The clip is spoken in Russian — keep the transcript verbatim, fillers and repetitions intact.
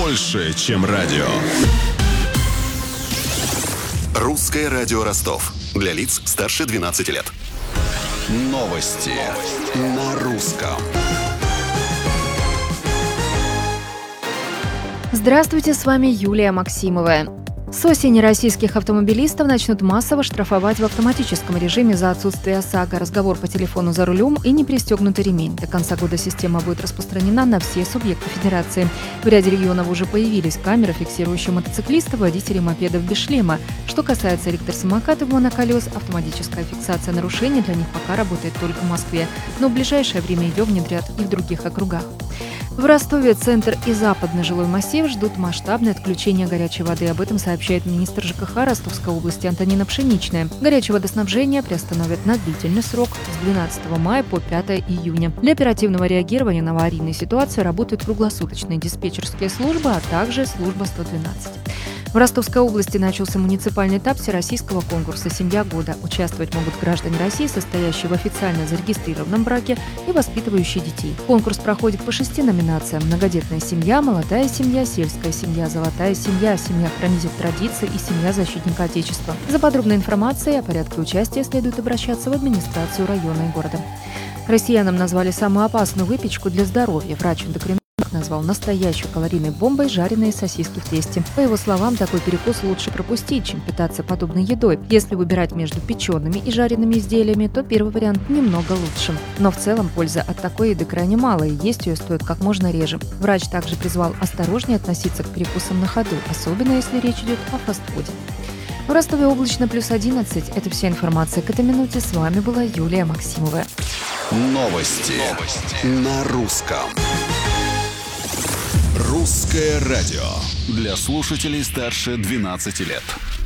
больше, чем радио. Русское радио Ростов. Для лиц старше двенадцати лет. Новости на русском. Здравствуйте, с вами Юлия Максимова. С осени российских автомобилистов начнут массово штрафовать в автоматическом режиме за отсутствие ОСАГО, разговор по телефону за рулем и непристегнутый ремень. До конца года система будет распространена на все субъекты федерации. В ряде регионов уже появились камеры, фиксирующие мотоциклистов, водителей мопедов без шлема. Что касается электросамокатов моноколес, автоматическая фиксация нарушений для них пока работает только в Москве, но в ближайшее время ее внедрят и в других округах. В Ростове центр и западный жилой массив ждут масштабное отключение горячей воды. Об этом сообщает министр ЖКХ Ростовской области Антонина Пшеничная. Горячее водоснабжение приостановят на длительный срок с двенадцатого мая по пятое июня. Для оперативного реагирования на аварийные ситуации работают круглосуточные диспетчерские службы, а также служба сто двенадцать. В Ростовской области начался муниципальный этап всероссийского конкурса «Семья года». Участвовать могут граждане России, состоящие в официально зарегистрированном браке и воспитывающие детей. Конкурс проходит по шести номинациям: многодетная семья, молодая семья, сельская семья, золотая семья, семья-хранитель традиций и семья защитника Отечества. За подробной информацией о порядке участия следует обращаться в администрацию района и города. Россиянам назвали самую опасную выпечку для здоровья. Врач-эндокринолог назвал настоящей калорийной бомбой жареные сосиски в тесте. По его словам, такой перекус лучше пропустить, чем питаться подобной едой. Если выбирать между печеными и жареными изделиями, то первый вариант немного лучше. Но в целом пользы от такой еды крайне мало, и есть ее стоит как можно реже. Врач также призвал осторожнее относиться к перекусам на ходу, особенно если речь идет о фастфуде. В Ростове облачно плюс одиннадцать. Это вся информация к этой минуте. С вами была Юлия Максимова. Новости, Новости. на русском. Русское радио для слушателей старше двенадцати лет.